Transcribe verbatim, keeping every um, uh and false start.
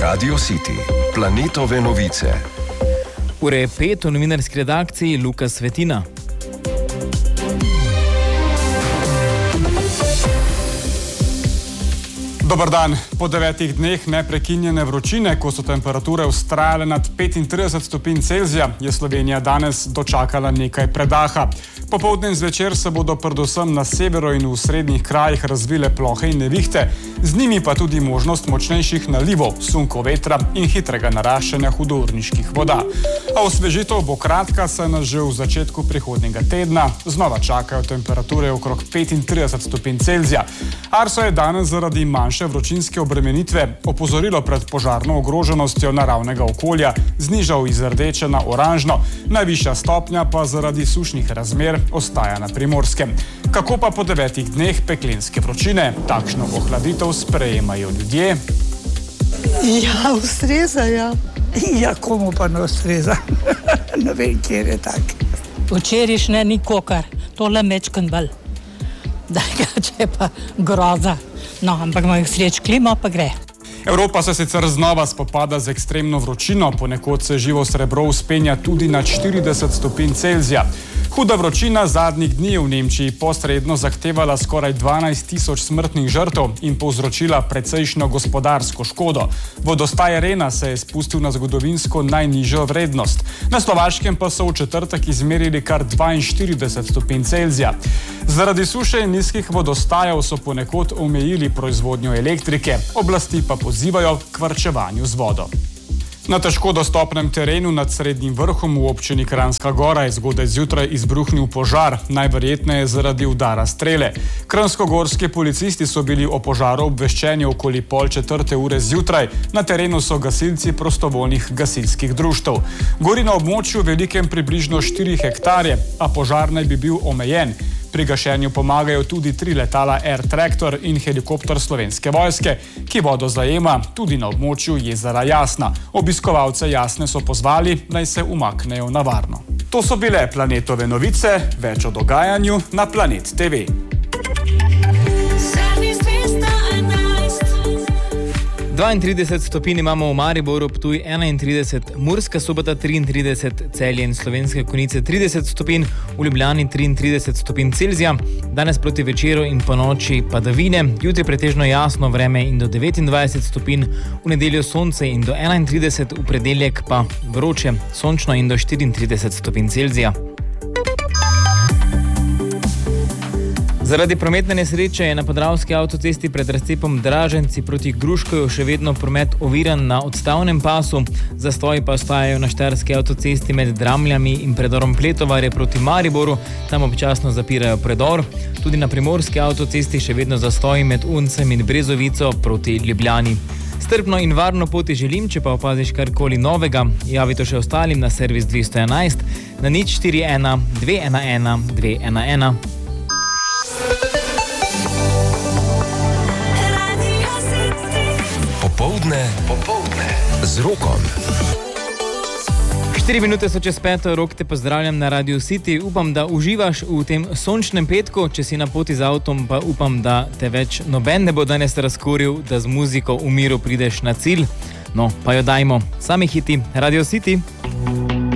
Radio City, planetove novice. Ure je pet, v novinarski redakciji Luka Svetina. Dobar dan. Po devetih dneh neprekinjene vročine, ko so temperature vztrajale nad petintrideset stopinj Celzija, je Slovenija danes dočakala nekaj predaha. Popoldne in zvečer se bodo predvsem na severu in v srednjih krajih razvile plohe in nevihte, z njimi pa tudi možnost močnejših nalivov, sunkov vetra in hitrega naraščanja hudourniških voda. A osvežitev bo kratka, saj nas že v začetku prihodnjega tedna znova čakajo temperature okrog petintrideset stopinj Celzija. Arso je danes zaradi manjše vročinske obremenitve opozorilo pred požarno ogroženostjo naravnega okolja znižal iz rdeče na oranžno, najvišja stopnja pa zaradi sušnih razmer ostaja na Primorskem. Kako pa po devetih dneh peklenske vročine takšno ohladitev sprejemajo ljudje? Ja, ustreza, ja. Ja, komu pa ne ustreza? Ne vem, kjer je tak. Včerajšnje nikokar, tole mečken bolj. Drugače pa groza. No, ampak mojih sreč klima pa gre. Evropa se sicer znova spopada z ekstremno vročino, ponekod se živo srebro vzpenja tudi na štirideset stopinj Celzija. Huda vročina zadnjih dni v Nemčiji posredno zahtevala skoraj dvanajst tisoč smrtnih žrtev in povzročila precejšnjo gospodarsko škodo. Vodostaj Rena se je spustil na zgodovinsko najnižjo vrednost. Na Slovaškem pa so v četrtek izmerili kar dvainštirideset stopinj Celzija. Zaradi suše in nizkih vodostajev so ponekod omejili proizvodnjo elektrike, oblasti pa pozivajo k varčevanju z vodo. Na težko dostopnem terenu nad Srednjim vrhom v občini Kranjska Gora je zgodaj zjutraj izbruhnil požar, najverjetneje zaradi udara strele. Kranjskogorski policisti so bili o požaru obveščeni okoli pol četrte ure zjutraj, na terenu so gasilci prostovoljnih gasilskih društev. Gori na območju velikem približno štiri hektarje, a požar naj bi bil omejen. Pri gašenju pomagajo tudi tri letala Air Tractor in helikopter Slovenske vojske, ki vodo zajema tudi na območju jezera Jasna. Obiskovalce Jasne so pozvali, naj se umaknejo na varno. To so bile planetove novice, več o dogajanju na Planet te ve. dvaintrideset stopinj imamo v Mariboru, Ptuj enaintrideset, Murska Sobota triintrideset, Celje in Slovenske Konjice trideset stopinj, v Ljubljani triintrideset stopinj Celzija, danes proti večeru in ponoči padavine, jutri pretežno jasno vreme in do devetindvajset stopinj, v nedeljo sonce in do enaintrideset, v predeljek pa vroče, sončno in do štiriintrideset stopinj Celzija. Zaradi prometne nesreče je na Podravski avtocesti pred razcepom Draženci proti Gruškoju še vedno promet oviran na odstavnem pasu, zastoji pa ostajajo na Štajerski avtocesti med Dramljami in predorom Pletovarje proti Mariboru, tam občasno zapirajo predor. Tudi na Primorski avtocesti še vedno zastoji med Uncem in Brezovico proti Ljubljani. Strpno in varno poti želim, če pa opaziš karkoli novega, javi to še ostalim na servis dvesto enajst na nič štiri ena dve ena ena dve ena ena. Popoldne, popoldne z Rokom. Štiri minute so čez peto, Rok te pozdravljam na Radio City. Upam, da uživaš v tem sončnem petku, če si na poti z avtom, pa upam, da te več noben ne bo danes razkuril, da z muziko v miru prideš na cilj. No, pa jo dajmo. Sami hiti, Radio City.